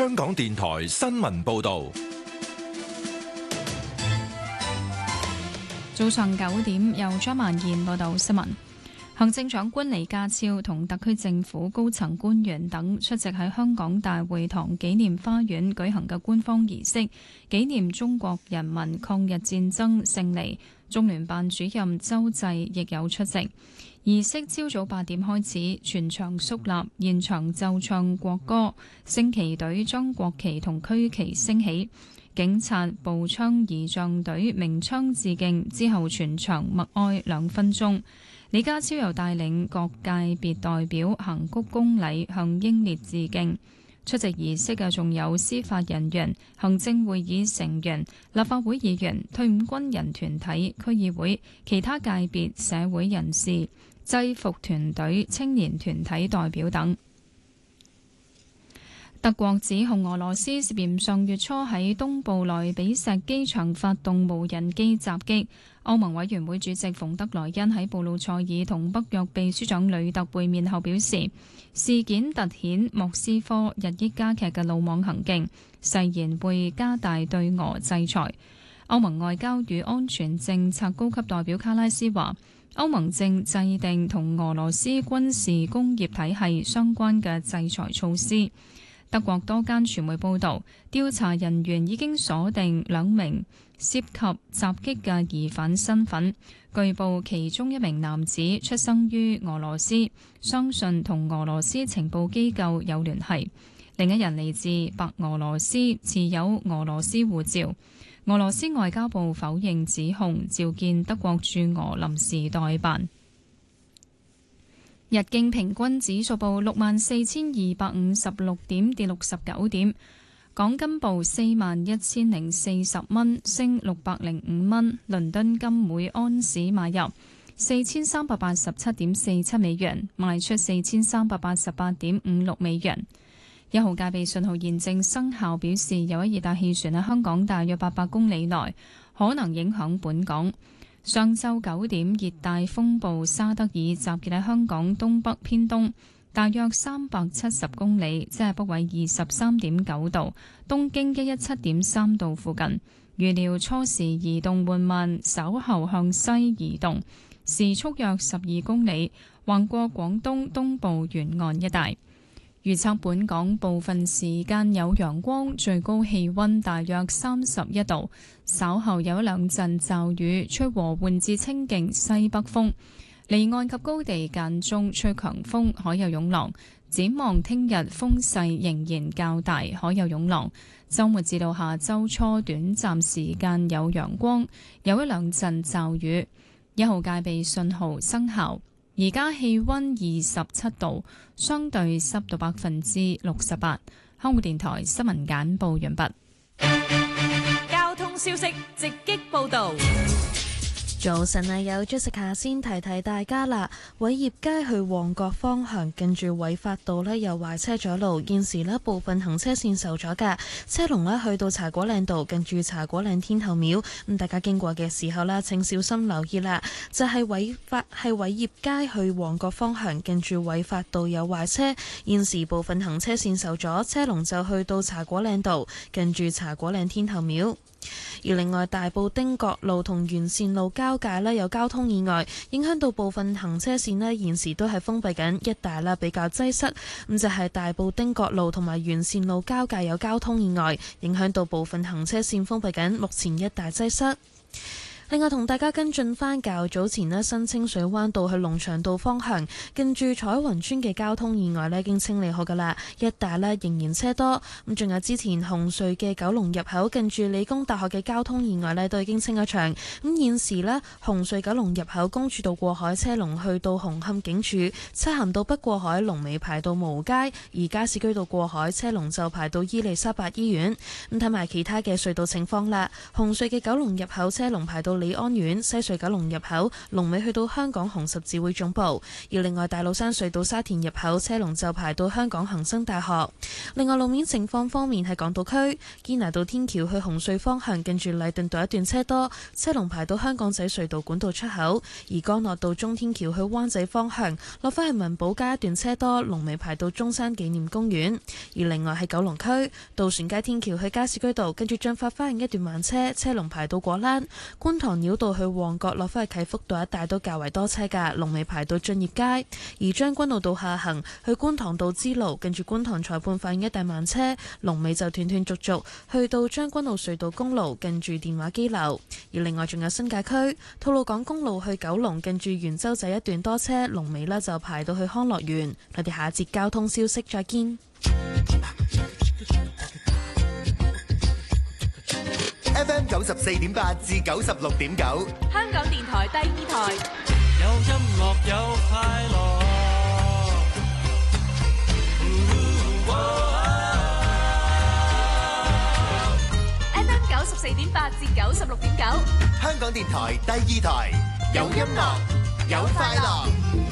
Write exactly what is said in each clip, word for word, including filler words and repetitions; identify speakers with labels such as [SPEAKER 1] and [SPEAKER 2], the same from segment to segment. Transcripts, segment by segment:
[SPEAKER 1] 香港電台新聞報道。
[SPEAKER 2] 早上九點，由張曼燕報道新聞。行政長官李家超同特區政府高層官員等出席喺香港大會堂紀念花園舉行嘅官方儀式，紀念中國人民抗日戰爭勝利。中聯辦主任周濟亦有出席。儀式朝早八點開始，全場肅立，現場奏唱國歌，升旗隊將國旗同區旗升起。警察、步槍儀仗隊鳴槍致敬，之後全場默哀兩分鐘。李家超又帶領各界別代表行鞠躬禮，向英烈致敬。出席儀式嘅仲有司法人員、行政會議成員、立法會議員、退伍軍人團體、區議會、其他界別社會人士、制服團隊、青年團體代表等。德國指控俄羅斯涉嫌上月初喺東部萊比錫機場發動無人機襲擊。歐盟委員會主席馮德萊恩喺布魯塞爾同北約秘書長呂特會面後表示，事件凸顯莫斯科日益加劇嘅魯莽行徑，誓言會加大對俄制裁。歐盟外交與安全政策高級代表卡拉斯話，歐盟正制定同俄羅斯軍事工業體系相關嘅制裁措施。德國多間傳媒報導，調查人員已經鎖定兩名涉及襲擊嘅疑犯身份。據報其中一名男子出生於俄羅斯，相信同俄羅斯情報機構有聯繫。另一人嚟自白俄羅斯，持有俄羅斯護照。俄羅斯外交部否認指控，召見德國駐俄臨時代辦。日經平均指數報六萬四千二百五十六點，跌六十九點。港金報四萬一千零四十蚊，升六百零五蚊。倫敦金每安士買入四千三百八十七點四七美元，賣出四千三百八十八點五六美元。一號戒備信號現正生效，表示有一熱帶氣旋喺香港大約八百公里內，可能影響本港。上晝九點，熱帶風暴沙德爾集結喺香港東北偏東，大約三百七十公里，即係北緯二十三點九度，東經一一七點三度附近。預料初時移動緩慢，稍後向西移動，時速約十二公里，橫過廣東東部沿岸一帶。預測本港部分時間有陽光，最高氣溫大約三十一度。稍後有一兩陣驟雨，吹和緩至清勁西北風。離岸及高地間中吹強風，海有湧浪。展望聽日風勢仍然較大，海有湧浪。週末至到下週初短暫時間有陽光，有一兩陣驟雨。一號戒備信號生效。而家氣溫二十七度，相對濕度百分之六十八。香港電台新聞簡報完畢。
[SPEAKER 3] 交通消息直擊報道。
[SPEAKER 4] 早晨啊，有 Jessica 先提提大家啦。偉業街去旺角方向，近住偉發道呢有壞車阻路，現時呢部分行車線受阻㗎，車龍呢去到茶果嶺道，近住茶果嶺天后廟。咁大家經過嘅時候呢，請小心留意啦。就係偉發係偉業街去旺角方向，近住偉發道有壞車，現時部分行車線受阻，車龍就去到茶果嶺道，近住茶果嶺天后廟。而另外，大埔汀角路同沿線路交界呢有交通意外，影響到部分行車線呢現時都係封閉緊，一帶啦比較擠塞。咁就係大埔汀角路同埋沿線路交界有交通意外，影響到部分行車線封閉緊，目前一帶擠塞。另外同大家跟進返較早前呢新清水灣道去龍翔道方向，近住彩雲村嘅交通意外呢已經清理好㗎啦，一帶呢仍然車多。咁仲有之前紅隧嘅九龍入口近住理工大學嘅交通意外呢都已經清咗場。咁現時呢紅隧九龍入口公主道過海車龍去到紅磡警署，漆咸道北過海龍尾排到蕪街，而加士居道過海車龍就排到伊利沙伯醫院。咁睇埋其他嘅隧道情況啦，紅隧嘅九龍入口車龍排到到李安苑，西隧九龍入口龍尾去到香港紅十字會總部。而另外大老山隧道沙田入口車龍就排到香港恒生大學。另外路面情況方面，喺港島區堅拿道天橋去紅隧方向近住禮頓道一段車多，車龍排到香港仔隧道管道出口。而干諾道中天橋去灣仔方向落返去文寶街一段車多，龍尾排到中山紀念公園。而另外喺九龍區渡船街天橋去加士居道跟住進發花園一段慢車，車龍排到果欄。觀塘繞道去旺角落返去啟福道一帶都較為多車㗎，龍尾排到駿業街。而將軍澳道下行去觀塘道支路跟住觀塘裁判法院一帶慢車，龍尾就斷斷續續去到將軍澳隧道公路近住電話機樓。而另外仲有新界區吐露港公路去九龍近住元洲仔一段多車，龍尾呢就排到去康樂園。我哋下一節交通消息再見。
[SPEAKER 5] F M 九十四點八至九十六點九，
[SPEAKER 3] 香港電台第二台，
[SPEAKER 6] 有音樂有快樂。
[SPEAKER 3] F M 九十四點八至九十六點九，
[SPEAKER 5] 香港電台第二台，有音樂有快樂。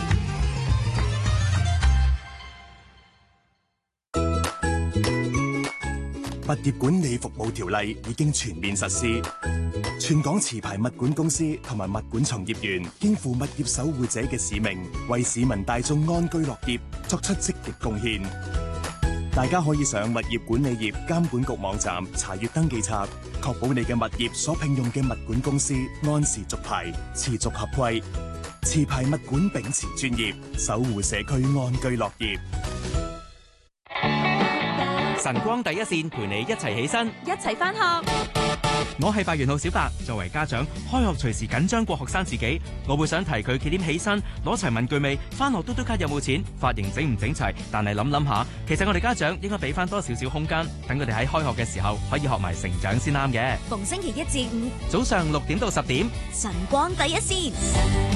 [SPEAKER 7] 物業管理服務條例已經全面實施，全港持牌物管公司同埋物管從業員肩負物業守護者嘅使命，為市民大眾安居樂業作出積極貢獻。大家可以上物業管理業監管局網站查閱登記冊，確保你嘅物業所聘用嘅物管公司按時續牌，持續合規。持牌物管秉持專業，守護社區安居樂業。
[SPEAKER 8] 晨光第一線陪你一齊起身，
[SPEAKER 3] 一齊返學。
[SPEAKER 8] 我係八元號小白，作為家長，開學隨時緊張過學生自己，我會想提佢幾點起身，攞齊文具未，返學嘟嘟卡有冇錢，髮型整唔整齊。但係諗諗下，其實我哋家長應該俾翻多少少空間，等佢哋喺開學嘅時候可以學埋成長先啱嘅。
[SPEAKER 3] 逢星期一至五
[SPEAKER 8] 早上六點到十點，
[SPEAKER 3] 晨光第一線。